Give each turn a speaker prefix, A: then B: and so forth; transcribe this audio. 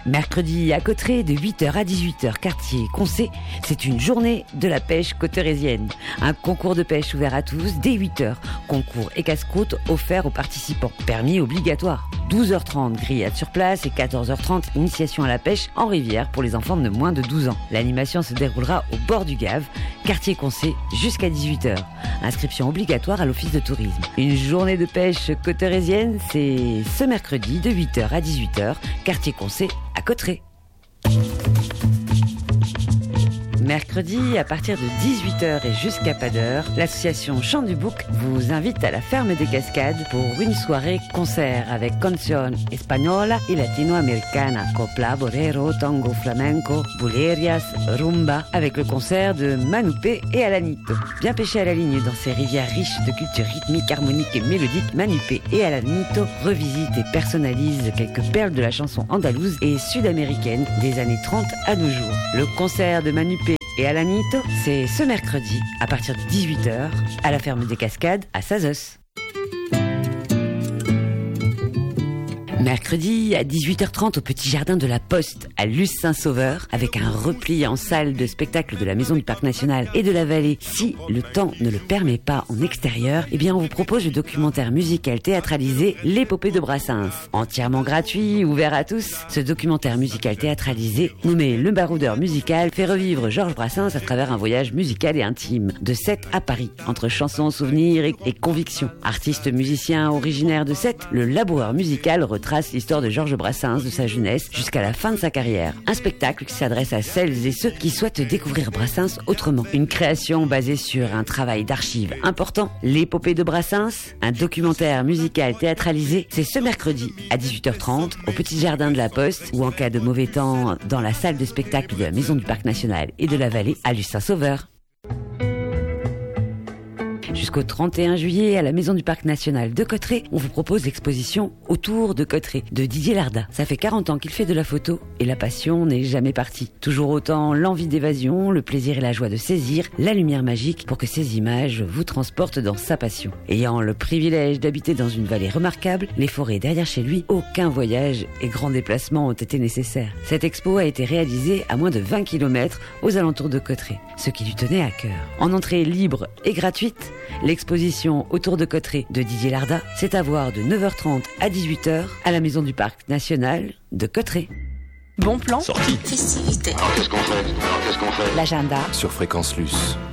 A: Mercredi à Cauterets de 8h à 18h, quartier Concé, c'est une journée de la pêche cauterésienne. Un concours de pêche ouvert à tous dès 8h. Concours et casse-croûte offerts aux participants. Permis obligatoire. 12h30 grillade sur place et 14h30 initiation à la pêche en rivière pour les enfants de moins de 12 ans. L'animation se déroulera au bord du Gave, quartier Concé, jusqu'à 18h. Inscription obligatoire à l'office de tourisme. Une journée de pêche cauterésienne, c'est ce mercredi de 8h à 18h, quartier Concé à Cauterets. Mercredi, à partir de 18h et jusqu'à pas d'heure, l'association Chant du Bouc vous invite à la Ferme des Cascades pour une soirée concert avec canción española y latinoamericana, copla, bolero, tango, flamenco, bulerias, rumba, avec le concert de Manupé et Alanito. Bien pêché à la ligne dans ces rivières riches de culture rythmique, harmonique et mélodique, Manupé et Alanito revisitent et personnalisent quelques perles de la chanson andalouse et sud-américaine des années 30 à nos jours. Le concert de Manupé et Alanito, c'est ce mercredi, à partir de 18h, à la Ferme des Cascades, à Sazos. Mercredi à 18h30 au Petit Jardin de la Poste à Luce-Saint-Sauveur avec un repli en salle de spectacle de la Maison du Parc National et de la Vallée. Si le temps ne le permet pas en extérieur, eh bien on vous propose le documentaire musical théâtralisé L'épopée de Brassens. Entièrement gratuit, ouvert à tous, ce documentaire musical théâtralisé nommé Le Baroudeur musical fait revivre Georges Brassens à travers un voyage musical et intime de Sète à Paris, entre chansons, souvenirs et convictions. Artiste musicien originaire de Sète, le laboureur musical retrace l'histoire de Georges Brassens de sa jeunesse jusqu'à la fin de sa carrière. Un spectacle qui s'adresse à celles et ceux qui souhaitent découvrir Brassens autrement. Une création basée sur un travail d'archives important. L'épopée de Brassens, un documentaire musical théâtralisé, c'est ce mercredi à 18h30 au Petit Jardin de la Poste ou en cas de mauvais temps dans la salle de spectacle de la Maison du Parc National et de la Vallée à Luce-Saint-Sauveur. Jusqu'au 31 juillet, à la Maison du Parc National de Cauterets, on vous propose l'exposition Autour de Cauterets de Didier Larda. Ça fait 40 ans qu'il fait de la photo et la passion n'est jamais partie. Toujours autant l'envie d'évasion, le plaisir et la joie de saisir la lumière magique pour que ces images vous transportent dans sa passion. Ayant le privilège d'habiter dans une vallée remarquable, les forêts derrière chez lui, aucun voyage et grand déplacement ont été nécessaires. Cette expo a été réalisée à moins de 20 km aux alentours de Cauterets, ce qui lui tenait à cœur. En entrée libre et gratuite, l'exposition Autour de Cauterets de Didier Larda, c'est à voir de 9h30 à 18h à la Maison du Parc National de Cauterets.
B: Bon plan.
C: Sortie.
D: Festivité.
C: Alors qu'est-ce qu'on fait
A: L'agenda
C: sur Fréquence Luce.